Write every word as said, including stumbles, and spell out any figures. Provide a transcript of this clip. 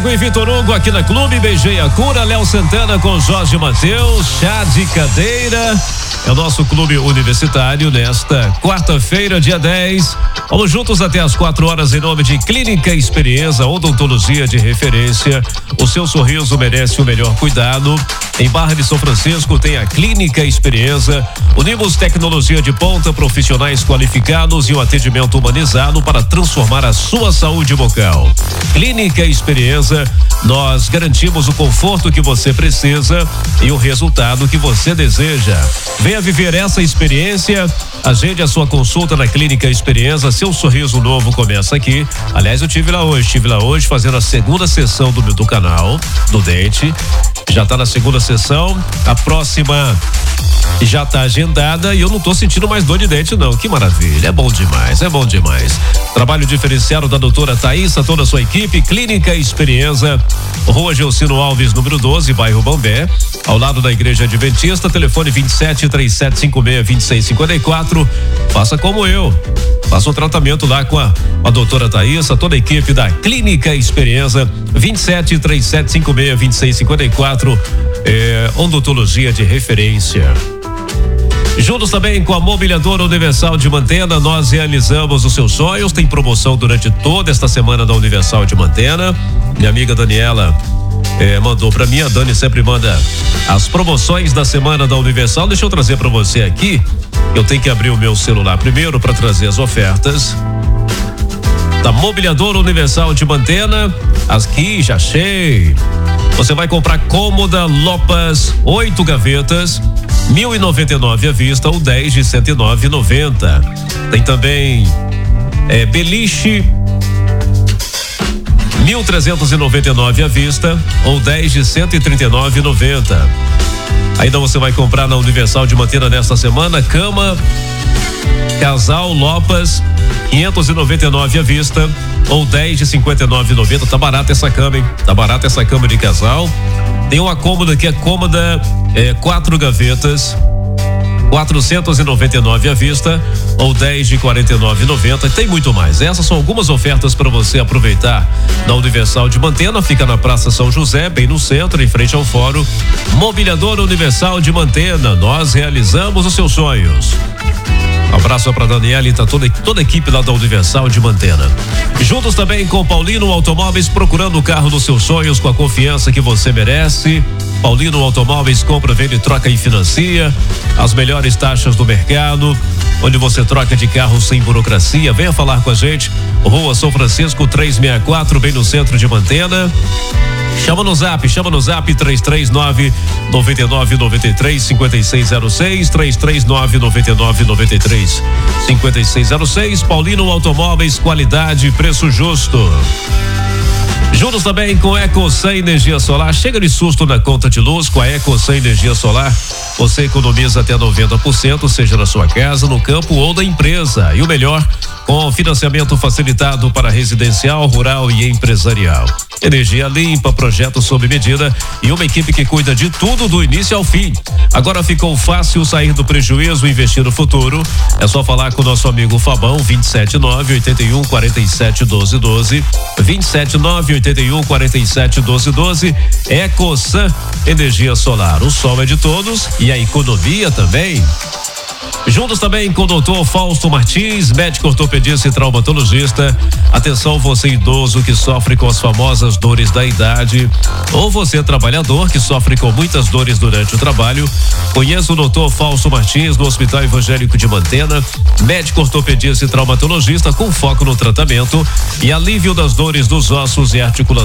E Vitor Hugo aqui na Clube, beijei a cura, Léo Santana com Jorge Mateus, chá de cadeira, é o nosso clube universitário nesta quarta-feira, dia dez. Vamos juntos até as quatro horas em nome de Clínica Experiência, odontologia de referência. O seu sorriso merece o melhor cuidado. Em Barra de São Francisco tem a Clínica Experiência. Unimos tecnologia de ponta, profissionais qualificados e um atendimento humanizado para transformar a sua saúde bucal. Clínica Experiência, nós garantimos o conforto que você precisa e o resultado que você deseja. Venha viver essa experiência. Agende a sua consulta na Clínica Experiência. Seu sorriso novo começa aqui. Aliás, eu tive lá hoje, estive lá hoje fazendo a segunda sessão do meu do canal do dente. Já está na segunda sessão. A próxima já está agendada e eu não estou sentindo mais dor de dente não. Que maravilha, é bom demais, é bom demais. Trabalho diferenciado da doutora Thaísa, toda a sua equipe. Clínica Experiência, Rua Gelcino Alves, número doze, bairro Bambé, ao lado da Igreja Adventista. Telefone vinte e sete, trinta e sete cinquenta e seis, vinte e seis cinquenta e quatro. Faça como eu, faça um tratamento lá com a, a doutora Thaísa, toda a equipe da Clínica Experiência. Vinte e sete, trinta e sete cinquenta e seis, vinte e seis cinquenta e quatro. É, odontologia de referência. Juntos também com a Mobiliadora Universal de Mantena, nós realizamos os seus sonhos. Tem promoção durante toda esta semana da Universal de Mantena. Minha amiga Daniela eh, mandou pra mim, a Dani sempre manda as promoções da semana da Universal. Deixa eu trazer pra você aqui. Eu tenho que abrir o meu celular primeiro para trazer as ofertas da Mobiliadora Universal de Mantena. Aqui já achei. Você vai comprar cômoda Lopas, oito gavetas, mil e noventa e nove à vista ou dez de cento e nove e noventa. Tem também é, beliche, mil trezentos e noventa e nove à vista ou dez de cento e trinta e nove e noventa. Ainda você vai comprar na Universal de Mantena nesta semana cama casal Lopas, quinhentos e noventa e nove à vista ou dez de cinquenta e nove e noventa. Tá barata essa cama, hein? Tá barata essa cama de casal. Tem uma cômoda que é cômoda, é, quatro gavetas, quatrocentos e noventa e nove à vista ou dez de quarenta e nove e noventa. Tem muito mais. Essas são algumas ofertas para você aproveitar na Universal de Mantena. Fica na Praça São José, bem no centro, em frente ao Fórum. Mobiliadora Universal de Mantena. Nós realizamos os seus sonhos. Um abraço para Daniela e tá toda, toda a equipe lá da Universal de Mantena. Juntos também com Paulino Automóveis, procurando o carro dos seus sonhos com a confiança que você merece. Paulino Automóveis, compra, vende, troca e financia. As melhores taxas do mercado, onde você troca de carro sem burocracia. Venha falar com a gente. Rua São Francisco trezentos e sessenta e quatro, bem no centro de Mantena. Chama no zap, chama no zap três três nove, nove nove nove três, cinco seis zero seis, três três nove, nove nove nove três, cinco seis zero seis. Paulino Automóveis, qualidade e preço justo. Juntos também com EcoSan Energia Solar. Chega de susto na conta de luz com a EcoSan Energia Solar. Você economiza até noventa por cento, seja na sua casa, no campo ou da empresa. E o melhor, com financiamento facilitado para residencial, rural e empresarial. Energia limpa, projeto sob medida e uma equipe que cuida de tudo do início ao fim. Agora ficou fácil sair do prejuízo e investir no futuro. É só falar com o nosso amigo Fabão, vinte e sete nove, oitenta e um, quarenta e sete, doze, doze. vinte e sete nove, oitenta e um, quarenta e sete, doze, doze. EcoSan Energia Solar. O sol é de todos e a economia também. Juntos também com o doutor Fausto Martins, médico ortopedista e traumatologista. Atenção, você idoso que sofre com as famosas dores da idade, ou você trabalhador que sofre com muitas dores durante o trabalho. Conheça o doutor Fausto Martins no Hospital Evangélico de Mantena, médico ortopedista e traumatologista com foco no tratamento e alívio das dores dos ossos e articulações.